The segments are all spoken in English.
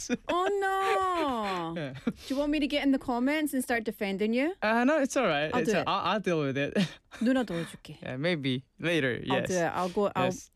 comments. Oh no! Yeah. Do you want me to get in the comments and start defending you? No, it's all right. I'll do it. I'll deal with it. 누나 도와줄게. Yeah, maybe later. I'll Yes. do it. Yes.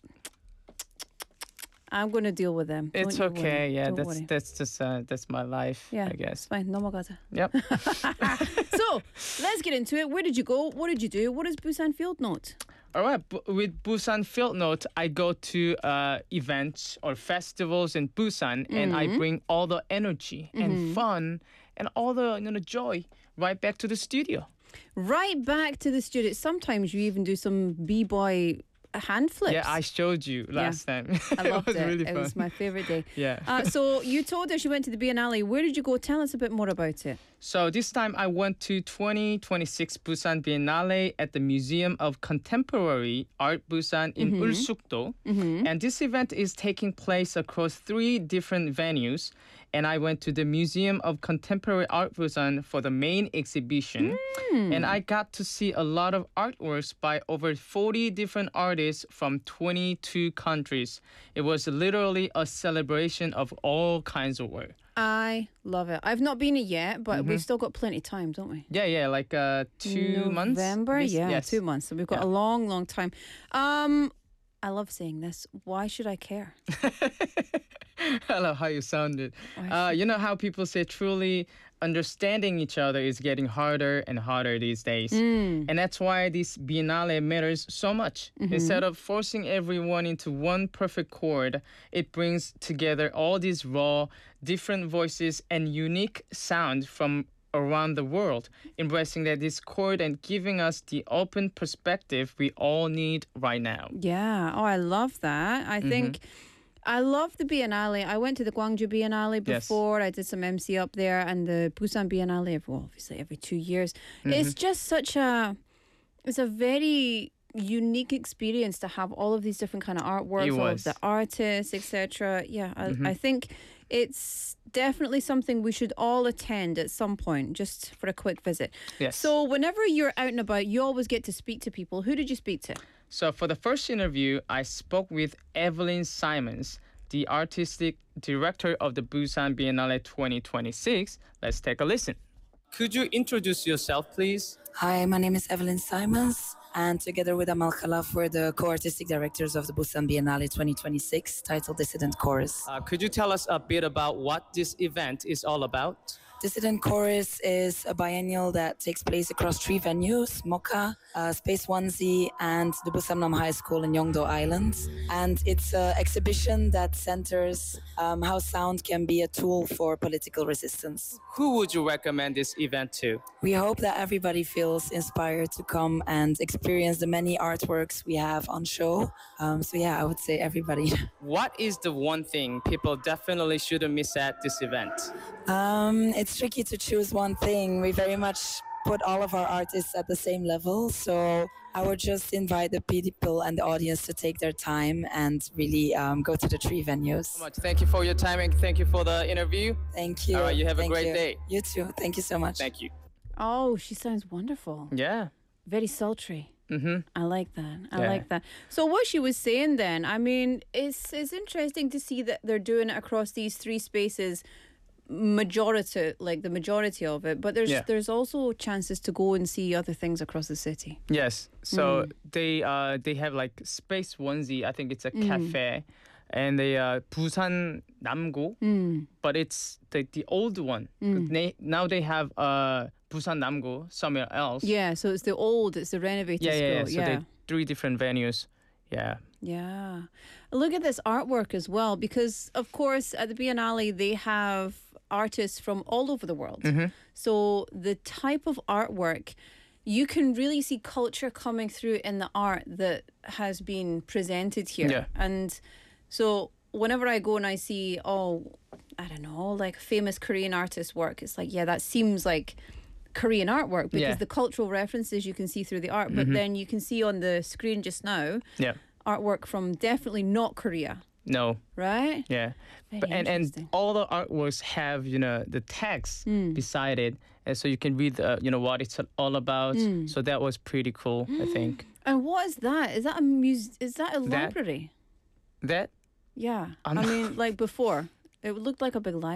I'm gonna deal with them. It's Don't you okay. worry. Yeah, Don't worry. that's just that's my life. Yeah, I it's guess. fine. 넘어가자. Yep. So let's get into it. Where did you go? What did you do? What is Busan Field Note? All right. With Busan Field Note, I go to events or festivals in Busan, and I bring all the energy and fun and all the joy right back to the studio. Right back to the studio. Sometimes you even do some b-boy hand flips. Yeah, I showed you last time. I loved it. Was it. really It fun. was my favorite day. Yeah. So you told us you went to the Biennale. Where did you go? Tell us a bit more about it. So this time I went to 2026 Busan Biennale at the Museum of Contemporary Art Busan in Ulsukdo. And this event is taking place across 3 different venues. And I went to the Museum of Contemporary Art Busan for the main exhibition. And I got to see a lot of artworks by over 40 different artists from 22 countries. It was literally a celebration of all kinds of work. I love it. I've not been it yet, but we've still got plenty of time, don't we? Yeah, like 2 months. November, yeah, Yes. 2 months. So we've got a long, long time. I love saying this. Why should I care? I love how you sounded. You know how people say truly understanding each other is getting harder and harder these days. And that's why this Biennale matters so much. Instead of forcing everyone into one perfect chord, it brings together all these raw, different voices and unique sound from around the world, embracing that discord and giving us the open perspective we all need right now. Yeah. Oh, I love that. I think I love the Biennale. I went to the Gwangju Biennale before. I did some MC up there, and the Busan Biennale, well, obviously every 2 years. It's just it's a very unique experience to have all of these different kind of artworks, all of the artists, etc. Yeah, I think it's definitely something we should all attend at some point, just for a quick visit. Yes. So whenever you're out and about, you always get to speak to people. Who did you speak to? So for the first interview, I spoke with Evelyn Simons, the artistic director of the Busan Biennale 2026. Let's take a listen. Could you introduce yourself, please? Hi, my name is Evelyn Simons, and together with Amal Khalaf, we're the co-artistic directors of the Busan Biennale 2026, titled Dissident Chorus. Could you tell us a bit about what this event is all about? Dissident Chorus is a biennial that takes place across 3 venues, Mocha, Space Onesie, and the Busan High School in Yeongdo Islands. And it's an exhibition that centers how sound can be a tool for political resistance. Who would you recommend this event to? We hope that everybody feels inspired to come and experience the many artworks we have on show. So yeah, I would say everybody. What is the one thing people definitely shouldn't miss at this event? It's tricky to choose one thing. We very much put all of our artists at the same level. So I would just invite the people and the audience to take their time and really go to the 3 venues. Thank you for your time and thank you for the interview. Thank you. All right, you have Thank a great you. day. You too. Thank you so much. Thank you. Oh, she sounds wonderful. Yeah. Very sultry. I like that. I Yeah. like that. So what she was saying then, I mean, it's interesting to see that they're doing it across these 3 spaces, the majority of it, but there's also chances to go and see other things across the city. Yes. So they have like Space Onesie. I think it's a cafe, and they Busan Namgo, but it's the old one. Now they have Busan Namgo somewhere else. Yeah. So it's the renovated Yeah. school. So they 3 different venues. Yeah. Yeah. Look at this artwork as well, because of course at the Biennale they have artists from all over the world. So the type of artwork, you can really see culture coming through in the art that has been presented here. Yeah. And so whenever I go and I see, I don't know, like famous Korean artist work, it's like, yeah, that seems like Korean artwork because the cultural references you can see through the art, but then you can see on the screen just now artwork from definitely not Korea. No. Right? Yeah. Very And interesting. all the artworks have, the text beside it. And so you can read, what it's all about. So that was pretty cool, I think. And what is that? Is that is that a library? That? Yeah. I mean, like before, it looked like a big library.